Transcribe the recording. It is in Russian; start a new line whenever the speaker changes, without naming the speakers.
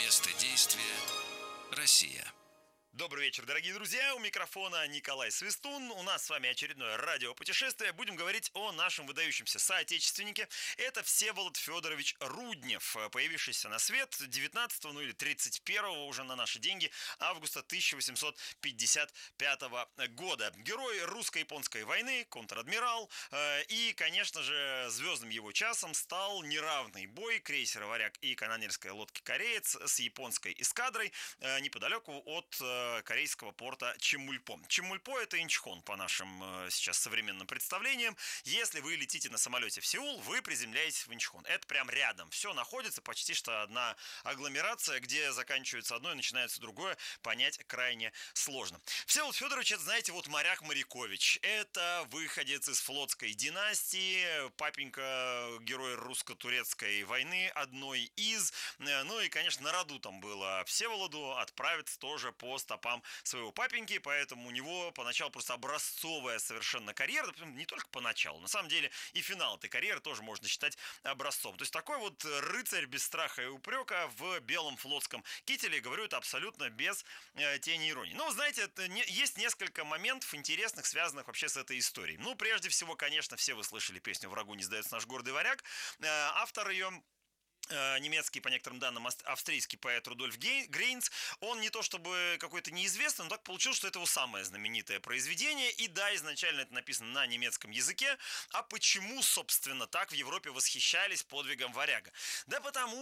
Место действия – Россия.
Добрый вечер, дорогие друзья, у микрофона Николай Свистун. У нас с вами очередное радиопутешествие. Будем говорить о нашем выдающемся соотечественнике. Это Всеволод Федорович Руднев, появившийся на свет 19 или 31 уже на наши деньги августа 1855 года. Герой русско-японской войны, контр-адмирал. И, конечно же, звездным его часом стал неравный бой крейсера «Варяг» и канонерской лодки «Кореец» с японской эскадрой неподалеку от корейского порта Чемульпо. Чемульпо — это Инчхон по нашим сейчас современным представлениям. Если вы летите на самолете в Сеул, вы приземляетесь в Инчхон. Это прям рядом. Все находится, почти что одна агломерация, где заканчивается одно и начинается другое, понять крайне сложно. Всеволод Федорович, это, знаете, вот моряк-морякович. Это выходец из флотской династии, папенька герой русско-турецкой войны, одной из. Ну и, конечно, на роду там было Всеволоду отправиться тоже по стопам своего папеньки, поэтому у него поначалу просто образцовая совершенно карьера, не только поначалу, на самом деле и финал этой карьеры тоже можно считать образцом. То есть такой вот рыцарь без страха и упрека в белом флотском кителе, говорю это абсолютно без тени иронии. Но, знаете, есть несколько моментов интересных, связанных вообще с этой историей. Ну, прежде всего, конечно, все вы слышали песню «Врагу не сдается наш гордый варяг». Автор ее, немецкий, по некоторым данным, австрийский поэт Рудольф Грейнц, он не то чтобы какой-то неизвестный, но так получилось, что это его самое знаменитое произведение. И да, изначально это написано на немецком языке. А почему, собственно, так в Европе восхищались подвигом варяга? Да потому